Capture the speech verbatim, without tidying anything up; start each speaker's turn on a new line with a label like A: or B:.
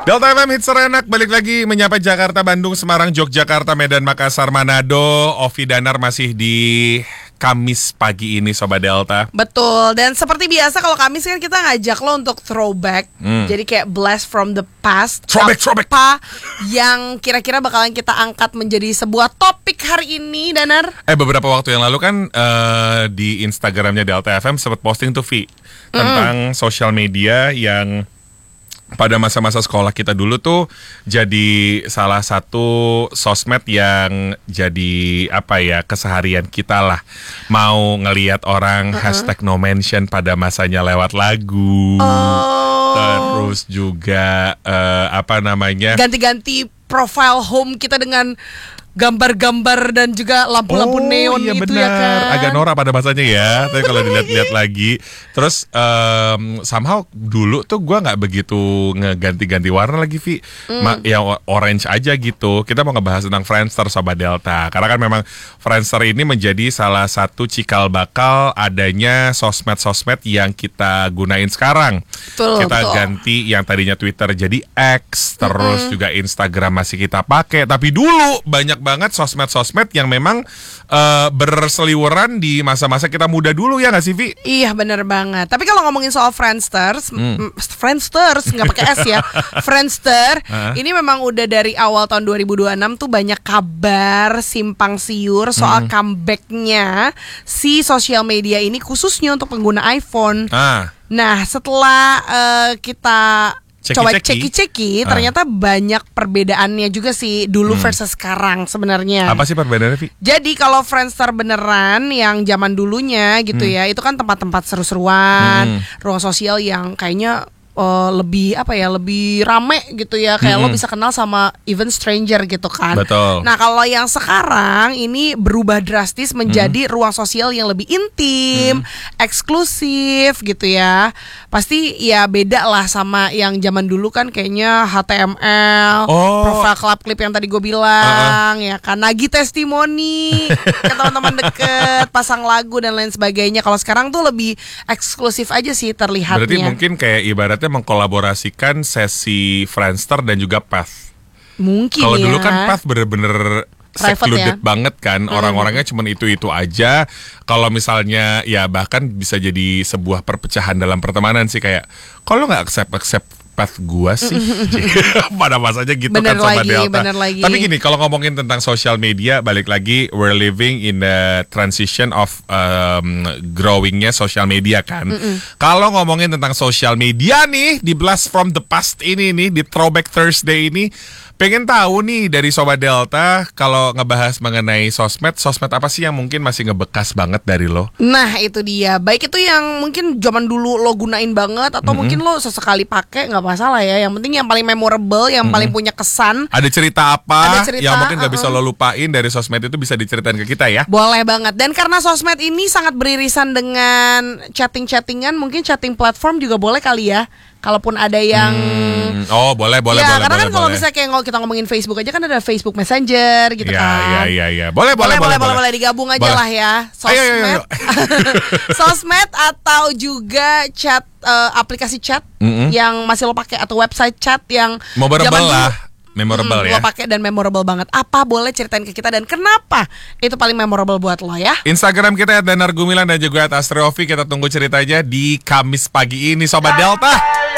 A: Delta F M Hits Serenak balik lagi menyapa Jakarta, Bandung, Semarang, Yogyakarta, Medan, Makassar, Manado. Ovi Danar masih di Kamis pagi ini Sobat Delta.
B: Betul, dan seperti biasa kalau Kamis kan kita ngajak lo untuk throwback. hmm. Jadi kayak blast from the past.
A: Throwback, throwback.
B: Apa yang kira-kira bakalan kita angkat menjadi sebuah topik hari ini, Danar?
A: Eh beberapa waktu yang lalu kan uh, di Instagramnya Delta F M sempat posting tuh Vi tentang mm. sosial media yang pada masa-masa sekolah kita dulu tuh jadi salah satu sosmed yang jadi apa ya, keseharian kita lah. Mau ngelihat orang uh-uh. hashtag no mention pada masanya lewat lagu.
B: Oh.
A: Terus juga uh, apa namanya,
B: ganti-ganti profile home kita dengan gambar-gambar dan juga lampu-lampu
A: oh,
B: neon
A: iya
B: itu
A: benar.
B: Ya kan.
A: Agak norak pada masanya ya. Tapi kalau dilihat-lihat lagi, terus um, somehow dulu tuh gue nggak begitu ngeganti-ganti warna lagi, Vi. Mm. Ma- yang orange aja gitu. Kita mau ngebahas tentang Friendster Sobat Delta. Karena kan memang Friendster ini menjadi salah satu cikal bakal adanya sosmed-sosmed yang kita gunain sekarang.
B: Betul,
A: kita
B: betul.
A: ganti yang tadinya Twitter jadi X, terus mm-hmm. juga Instagram masih kita pakai. Tapi dulu banyak banget sosmed-sosmed yang memang uh, berseliweran di masa-masa kita muda dulu, ya nggak sih, Vi?
B: Iya benar banget. Tapi kalau ngomongin soal Friendsters, hmm. Friendsters nggak pakai S ya, Friendster, uh-huh. ini memang udah dari awal tahun dua ribu dua puluh enam tuh banyak kabar simpang siur soal hmm. comebacknya si sosial media ini khususnya untuk pengguna iPhone.
A: Ah.
B: Nah setelah uh, kita
A: Ceki-ceki.
B: coba ceki-ceki,
A: ah.
B: ternyata banyak perbedaannya juga sih dulu hmm. versus sekarang sebenarnya.
A: Apa sih perbedaannya, Vi?
B: Jadi kalau Friendster beneran yang zaman dulunya gitu hmm. ya, itu kan tempat-tempat seru-seruan, hmm. ruang sosial yang kayaknya Uh, lebih apa ya, lebih rame gitu ya, kayak mm-hmm. lo bisa kenal sama even stranger gitu kan.
A: Betul.
B: Nah kalau yang sekarang ini berubah drastis menjadi mm. ruang sosial yang lebih intim, mm. eksklusif gitu ya. Pasti ya beda lah sama yang zaman dulu kan kayaknya H T M L,
A: oh.
B: profile club clip yang tadi gue bilang, uh-uh. ya kan, nagih testimoni ke teman-teman deket, pasang lagu dan lain sebagainya. Kalau sekarang tuh lebih eksklusif aja sih terlihatnya.
A: Berarti mungkin kayak ibaratnya mengkolaborasikan sesi Friendster dan juga Path.
B: Mungkin.
A: Kalau
B: ya.
A: dulu kan Path bener-bener secluded ya? banget kan, mm. orang-orangnya cuma itu-itu aja. Kalau misalnya ya bahkan bisa jadi sebuah perpecahan dalam pertemanan sih, kayak kalau nggak accept accept path gua sih. Pada masanya gitu bener kan Sobat
B: lagi,
A: Delta. Tapi gini, kalau ngomongin tentang social media, balik lagi we're living in the transition of um, growingnya social media kan. Kalau ngomongin tentang social media nih di Blast from the Past ini nih, di Throwback Thursday ini, pengen tahu nih dari Sobat Delta, kalau ngebahas mengenai sosmed, sosmed apa sih yang mungkin masih ngebekas banget dari lo?
B: Nah itu dia, baik itu yang mungkin zaman dulu lo gunain banget, atau mm-hmm. mungkin lo sesekali pakai, nggak masalah ya. Yang penting yang paling memorable, yang mm-hmm. paling punya kesan.
A: Ada cerita apa
B: Ada cerita,
A: yang mungkin nggak
B: uh-uh.
A: bisa lo lupain dari sosmed itu, bisa diceritain ke kita ya?
B: Boleh banget. Dan karena sosmed ini sangat beririsan dengan chatting-chattingan, mungkin chatting platform juga boleh kali ya. Kalaupun ada yang
A: hmm, oh boleh boleh
B: ya,
A: boleh
B: karena
A: boleh,
B: kan kalau
A: boleh.
B: misalnya kayak kita ngomongin Facebook aja kan ada Facebook Messenger gitu
A: ya,
B: kan.
A: Iya iya iya. Boleh boleh
B: boleh
A: boleh
B: boleh boleh digabung aja
A: boleh.
B: lah ya. Sosmed.
A: Ayo, ayo, ayo.
B: Sosmed atau juga chat, uh, aplikasi chat mm-hmm. yang masih lo pakai, atau website chat yang
A: memorable lah. Memorable
B: hmm,
A: ya.
B: Lo pakai dan memorable banget. Apa boleh ceritain ke kita dan kenapa itu paling memorable buat lo ya?
A: Instagram kita at Danar Gumilan dan juga at Astri Ovi. Kita tunggu ceritanya di Kamis pagi ini Sobat Delta.